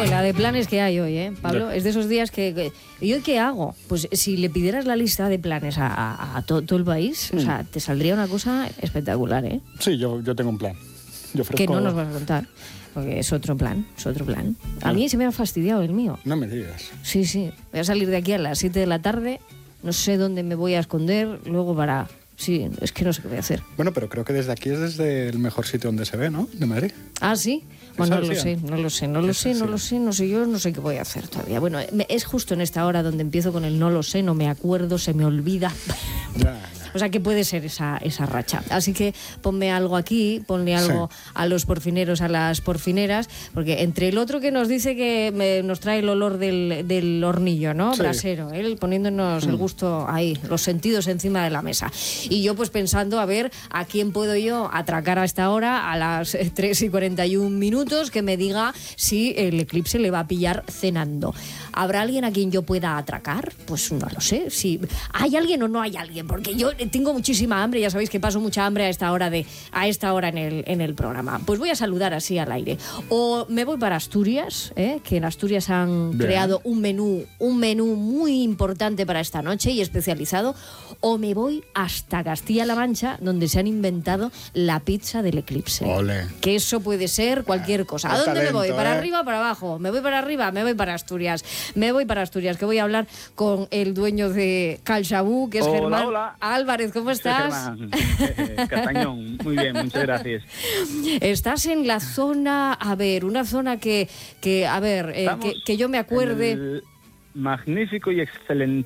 Joder, la de planes que hay hoy, Pablo. Es de esos días que ¿y hoy qué hago? Pues si le pidieras la lista de planes a todo el país, o sea, te saldría una cosa espectacular, ¿eh? Sí, yo tengo un plan. Yo ofrezco... Que no nos vas a contar, porque es otro plan. A mí se me ha fastidiado el mío. No me digas. Sí. Voy a salir de aquí a las 7 de la tarde, no sé dónde me voy a esconder, luego para... Sí, es que no sé qué voy a hacer. Bueno, pero creo que desde aquí es desde el mejor sitio donde se ve, ¿no? De Madrid. ¿Ah, sí? Bueno, no lo sé, yo no sé qué voy a hacer todavía. Bueno, es justo en esta hora donde empiezo con el no lo sé, no me acuerdo, se me olvida. Ya. O sea, que puede ser esa racha. Así que ponme algo aquí, ponle algo a los porfineros, a las porfineras, porque entre el otro que nos dice que nos trae el olor del hornillo, ¿no? Sí. Brasero, él poniéndonos el gusto ahí, los sentidos encima de la mesa. Y yo pues pensando, a ver, ¿a quién puedo yo atracar a esta hora, a las 3:41, que me diga si el eclipse le va a pillar cenando? ¿Habrá alguien a quien yo pueda atracar? Pues no lo sé. Si hay alguien o no hay alguien, porque yo tengo muchísima hambre, ya sabéis que paso mucha hambre a esta hora en el programa. Pues voy a saludar así al aire. O me voy para Asturias, que en Asturias han creado un menú muy importante para esta noche y especializado, o me voy hasta Castilla-La Mancha, donde se han inventado la pizza del eclipse. Ole. Que eso puede ser cualquier cosa. ¿A dónde talento, me voy? ¿Para arriba o para abajo? ¿Me voy para arriba? Me voy para Asturias. Que voy a hablar con el dueño de Calxabú, que es Germán Álvarez. ¿Cómo estás? Castañón, muy bien, muchas gracias. Estás en la zona, una zona que yo me acuerde. Magnífico y excelente